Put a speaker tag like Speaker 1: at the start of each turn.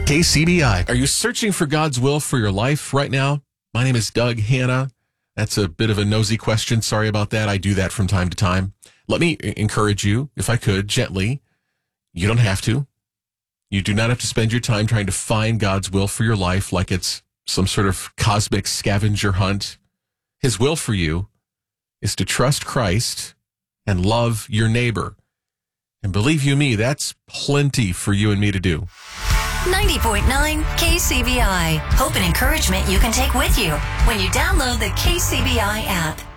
Speaker 1: KCBI. Are you searching for God's will for your life right now? My name is Doug Hanna. That's a bit of a nosy question. Sorry about that. I do that from time to time. Let me encourage you, if I could, gently. You don't have to. You do not have to spend your time trying to find God's will for your life like it's some sort of cosmic scavenger hunt. His will for you is to trust Christ and love your neighbor. And believe you me, that's plenty for you and me to do.
Speaker 2: 90.9 KCBI. Hope and encouragement you can take with you when you download the KCBI app.